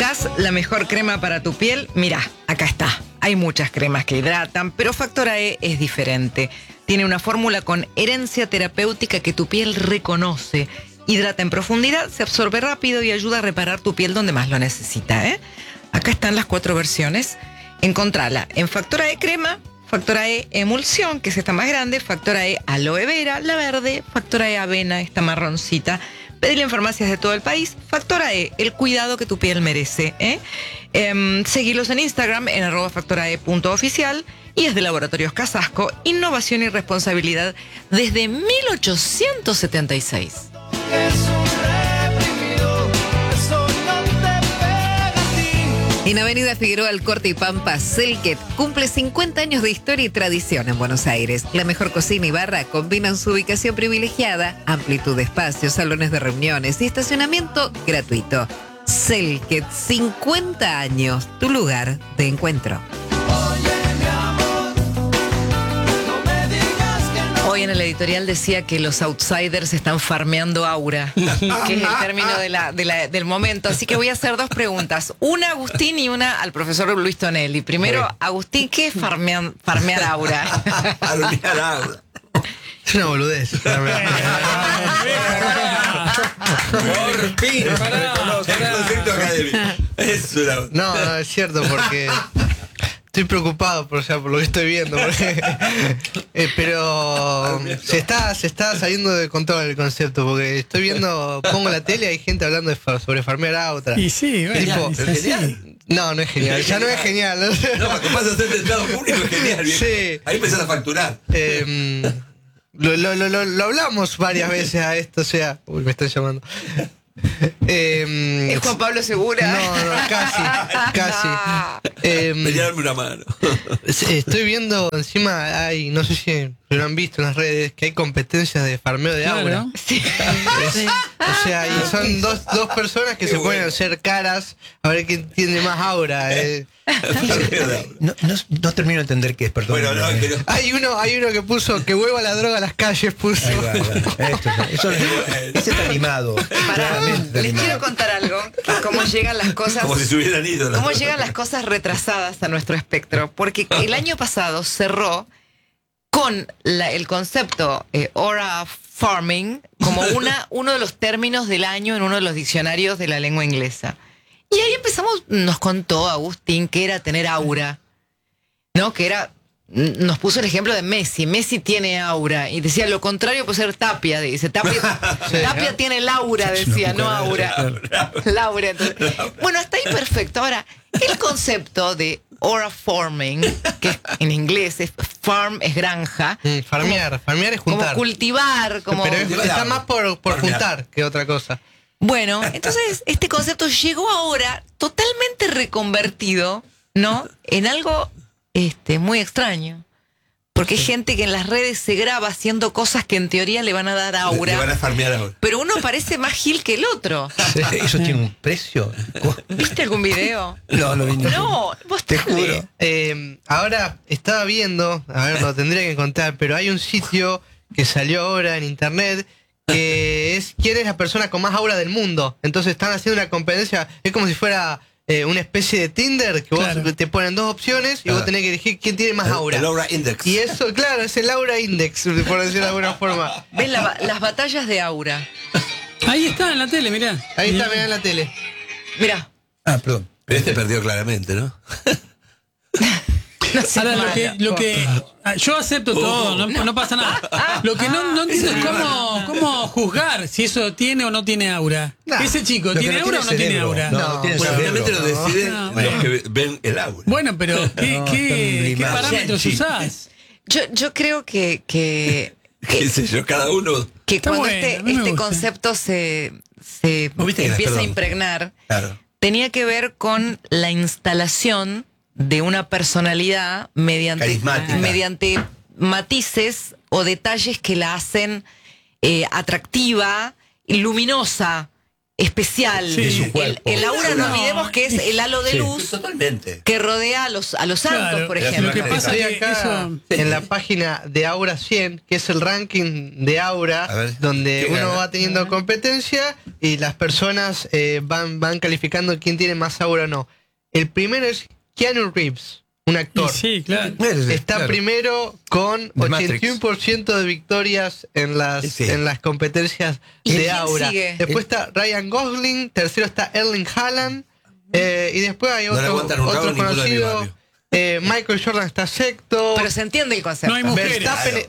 ¿Buscas la mejor crema para tu piel? Mirá, acá está. Hay muchas cremas que hidratan, pero Factora-E es diferente. Tiene una fórmula con herencia terapéutica que tu piel reconoce. Hidrata en profundidad, se absorbe rápido y ayuda a reparar tu piel donde más lo necesita, ¿eh? Acá están las 4 versiones. Encontrala en Factora-E crema, Factora-E emulsión, que es esta más grande, Factora-E aloe vera, la verde, Factora-E avena, esta marroncita. Pedile en farmacias de todo el país. Factora-E, el cuidado que tu piel merece, ¿eh? Seguilos en Instagram en @factorae.oficial y es de Laboratorios Casasco, innovación y responsabilidad desde 1876. En Avenida Figueroa, El Corte y Pampa, Selket cumple 50 años de historia y tradición en Buenos Aires. La mejor cocina y barra combinan su ubicación privilegiada, amplitud de espacios, salones de reuniones y estacionamiento gratuito. Selket, 50 años, tu lugar de encuentro. Hoy en el editorial decía que los outsiders están farmeando aura, que es el término del momento. Así que voy a hacer 2 preguntas. Una a Agustín y una al profesor Luis Tonelli. Primero, Agustín, ¿qué es farmear aura? Farmear aura. Es una boludez. Por fin. El concepto académico. No, es cierto, porque estoy preocupado por lo que estoy viendo. Pero se está saliendo de control el concepto, porque estoy viendo, pongo la tele y hay gente hablando sobre farmear a otra. Y sí, bueno, ¿Es genial? No es genial, ya no es genial. No, cuando pasas a ser del lado público es genial. Viejo. Sí. Ahí empezás a facturar. Lo hablamos varias veces a esto, o sea... Uy, me están llamando. ¿Es Juan Pablo Segura? No, casi. Darme una mano. Estoy viendo encima, no sé si lo han visto en las redes, que hay competencias de farmeo de aura. Sí. O sea, y son dos personas que se ponen a hacer caras a ver quién tiene más aura. No termino de entender qué es, perdón. Bueno, no, pero... Hay uno que puso que vuelva la droga a las calles, puso. Ahí va. Eso ese está animado. Les quiero contar algo, cómo llegan las cosas. Como si se hubieran ido. Cómo llegan las cosas retrasadas a nuestro espectro. Porque el año pasado cerró con el concepto aura farming como uno de los términos del año en uno de los diccionarios de la lengua inglesa. Y ahí nos contó Agustín que era tener aura, ¿no? Nos puso el ejemplo de Messi. Messi tiene aura. Y decía, lo contrario puede ser Tapia. Dice, Tapia tiene Laura, decía, no aura. Laura. Entonces, bueno, hasta ahí perfecto. Ahora, el concepto de aura farming, que en inglés es farm, es granja. Farmear es juntar. Como cultivar, como... Pero está más por juntar que otra cosa. Bueno, entonces este concepto llegó ahora totalmente reconvertido, ¿no? En algo muy extraño. Porque hay gente que en las redes se graba haciendo cosas que en teoría le van a dar aura. Le van a farmear aura. Pero uno parece más gil que el otro. ¿Eso tiene un precio? ¿Viste algún video? No, lo vi. No, vos te juro. Ahora estaba viendo, a ver, lo tendría que contar, pero hay un sitio que salió ahora en internet que es quién es la persona con más aura del mundo. Entonces están haciendo una competencia, es como si fuera una especie de Tinder, que Claro. vos te ponen 2 opciones y vos tenés que elegir quién tiene más aura. El aura index. Y eso, claro, es el aura index, por decirlo de alguna forma. ¿Ves las batallas de aura? Ahí está en la tele, mirá. Ahí está, mirá en la tele. Mirá. Perdón. Pero perdió claramente, ¿no? No sé, Ahora, lo que yo acepto todo, no pasa nada. Lo que no entiendo es cómo juzgar si eso tiene o no tiene aura. ¿Ese chico tiene aura o no tiene aura? No tiene Bueno, cerebro. finalmente lo deciden No, los que ven el aura. Bueno, pero ¿qué limado. parámetros usás? Yo creo que ¿Qué sé yo? Cada uno... que Está cuando bueno, a mí me este gusta. concepto se ¿Vos viste que empieza a perdón. impregnar, Claro. tenía que ver con la instalación de una personalidad Carismática. mediante matices o detalles que la hacen atractiva y luminosa especial. Sí. De su cuerpo. El aura, no olvidemos que es el halo de Sí. luz Totalmente. que rodea a los santos, Claro, por lo ejemplo. Lo que pasa Estoy es que acá eso... en la página de Aura 100, que es el ranking de Aura, A ver, donde ¿qué uno gana? va teniendo competencia y las personas van calificando quién tiene más Aura o no. El primero es Keanu Reeves, un actor. Sí, claro. Está Claro. primero con De Matrix. 81% de victorias en Sí. las competencias ¿Y de quién Aura. sigue? Después está Ryan Gosling, tercero está Erling Haaland, y después hay No le otro, aguantan un rabo otro ninguno de mi conocido. barrio. Michael Jordan está sexto. Pero se entiende el concepto. No hay mujeres.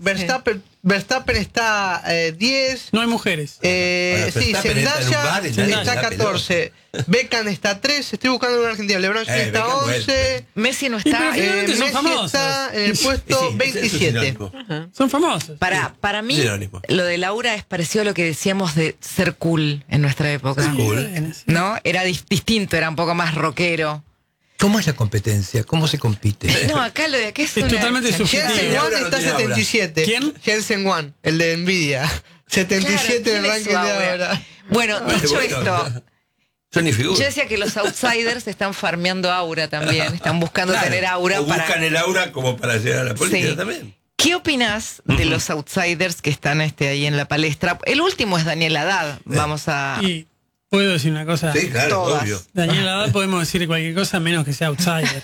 Verstappen está 10. No hay mujeres. Sí, Verstappen entra en un bar Zendaya y nadie está le da 14. Beckham está 3. Estoy buscando una Argentina. LeBron James está Beckham, 11. Messi no Y pero está. finalmente son Messi famosos. está en el puesto Sí, es un 27. sinónimo. Son famosos. Para mí, Sinónimo. lo del aura es parecido a lo que decíamos de ser cool en nuestra época. Cool. Bueno, sí. ¿No? Era distinto, era un poco más rockero. ¿Cómo es la competencia? ¿Cómo se compite? No, acá lo de acá es, Es una- totalmente subjetivo. Jensen Ahora Wan no está tiene aura. 77. ¿Quién? Jensen Wan, el de Nvidia. 77 Claro, en el ¿quién es ranking su de aura? ahora. Bueno, dicho Bueno, esto, Son ni yo figuras. decía que los outsiders están farmeando aura también, están buscando Claro. tener aura O buscan para... el aura como para llegar a la política Sí. también. ¿Qué opinas de los outsiders que están ahí en la palestra? El último es Daniel Haddad, vamos a... Y puedo decir una cosa. Sí, claro, Todas. obvio. Daniel Haddad podemos decir cualquier cosa menos que sea outsider.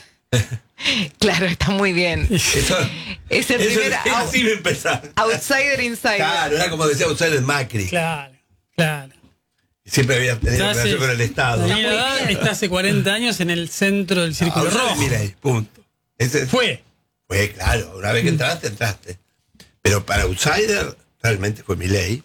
Claro, está muy bien. Eso, Es el eso primer es así de empezar. outsider insider. Claro, era como decía Outsider Macri. Claro, claro. Siempre había tenido Entonces, relación con el Estado. Daniel Haddad está hace 40 años en el centro del círculo Outsider, rojo. mira ahí, punto. Ese Fue. fue, claro, una vez que entraste, entraste. Pero para Outsider, realmente fue Milei.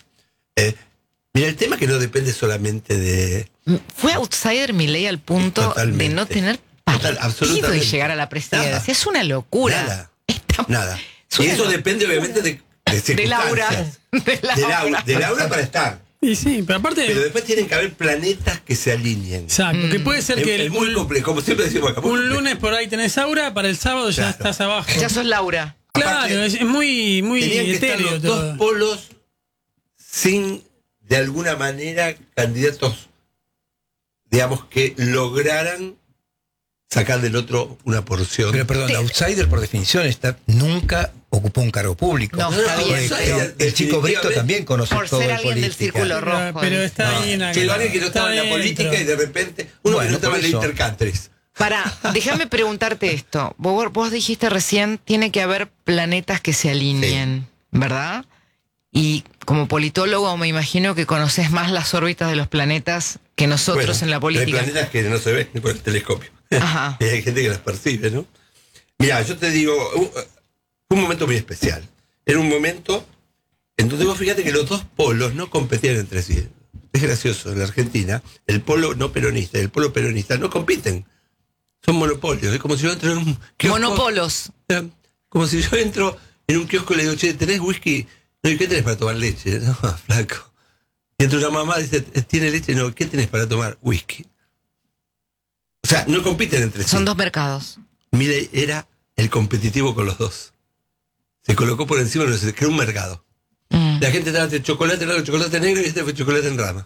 Mira, el tema que no depende solamente de... Fue outsider Milei al punto Totalmente. de no tener Total, partido y absolutamente. llegar a la presidencia. Nada. Es una locura. Nada. Está- Nada. Es Y una eso locura. depende obviamente de Laura. circunstancias. De Laura. De Laura para estar. Y sí, pero aparte. Pero después tienen que haber planetas que se alineen. Exacto, que puede ser que Es muy complejo, como siempre decimos acá. muy un complejo. lunes por ahí tenés aura, para el sábado ya Claro. estás abajo. Ya sos Laura. Claro, Aparte, es muy, muy Tenían que estar etéreo los todo. dos polos sin, de alguna manera, candidatos, digamos, que lograran sacar del otro una porción. Pero perdón, outsider por definición nunca ocupó un cargo público. No, está bien, Porque pero- el chico Brito también conoce Por todo ser de alguien del política. círculo rojo. Pero está No, ahí en la. que alguien que no estaba en la está política dentro. y de repente uno que Bueno, no estaba en por la eso. intercantres. Déjame preguntarte esto. Vos dijiste recién, tiene que haber planetas que se alineen, ¿verdad? Y como politólogo me imagino que conoces más las órbitas de los planetas que nosotros Bueno, en la política. Hay planetas que no se ven ni por el telescopio. Ajá. Y hay gente que las percibe, ¿no? Mira, yo te digo, fue un momento muy especial. Era un momento en donde vos fíjate que los dos polos no competían entre sí. Es gracioso, en la Argentina, el polo no peronista y el polo peronista no compiten. Son monopolios. Es como si yo entro en un kiosco. Monopolos. Como si yo entro en un kiosco y le digo, che, ¿tenés whisky? No, ¿y qué tenés para tomar leche? No, flaco. Y entra una mamá y dice, ¿tiene leche? No, ¿qué tenés para tomar? Whisky. O sea, no compiten entre sí. Son dos mercados. Milei era el competitivo con los dos. Se colocó por encima, no se creó un mercado. La gente estaba entre chocolate blanco, chocolate negro y este fue chocolate en rama.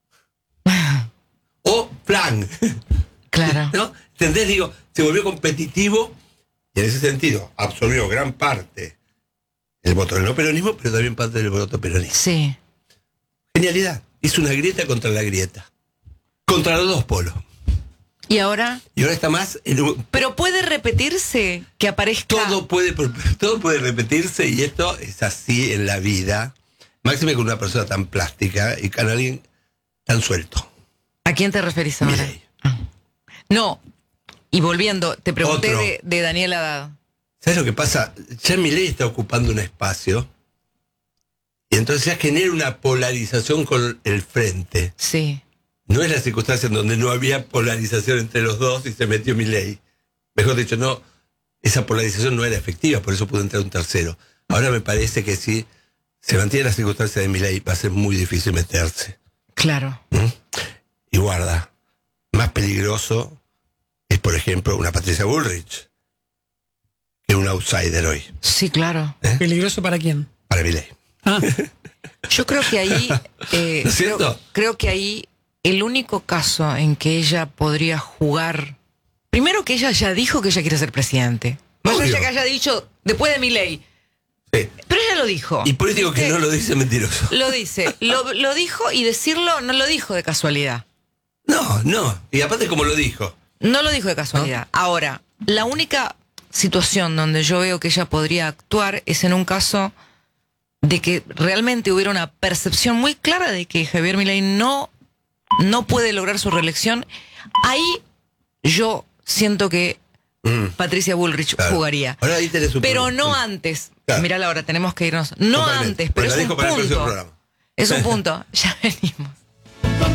O plan. Claro. ¿No? ¿Entendés? Digo, se volvió competitivo y en ese sentido absorbió gran parte el voto del no peronismo, pero también parte del voto peronista. Sí. Genialidad. Hizo una grieta contra la grieta. Contra los dos polos. ¿Y ahora? Y ahora está más en un, Pero puede repetirse que aparezca. todo puede repetirse y esto es así en la vida. Máxime con una persona tan plástica y con alguien tan suelto. ¿A quién te referís ahora? Milei. No. Y volviendo, te pregunté Otro. de Daniel Haddad. ¿Sabes lo que pasa? Ya Milei está ocupando un espacio y entonces ya genera una polarización con el frente. Sí. No es la circunstancia en donde no había polarización entre los dos y se metió Milei. Mejor dicho, no, esa polarización no era efectiva, por eso pudo entrar un tercero. Ahora me parece que si se mantiene la circunstancia de Milei va a ser muy difícil meterse. Claro. Y guarda, más peligroso es, por ejemplo, una Patricia Bullrich, que es un outsider hoy, Sí, claro. ¿Peligroso para quién? para Milei. Ah, Yo creo que ahí. ¿No es cierto? Creo que ahí el único caso en que ella podría jugar... Primero que ella ya dijo que ella quiere ser presidente. Más allá que haya dicho, después de Milei. Sí. Pero ella lo dijo. Y político que no lo dice mentiroso. Lo dice. Lo dijo y decirlo no lo dijo de casualidad. No. Y aparte como lo dijo. No lo dijo de casualidad. Ahora, la única situación donde yo veo que ella podría actuar es en un caso de que realmente hubiera una percepción muy clara de que Javier Milei no puede lograr su reelección. Ahí yo siento que Patricia Bullrich jugaría. Ahora ahí tenés un pero problema. no antes. Claro. Mirá la hora, tenemos que irnos. No Totalmente. antes, pero Pues la es un dijo para el próximo punto. programa. Es un punto. Ya venimos.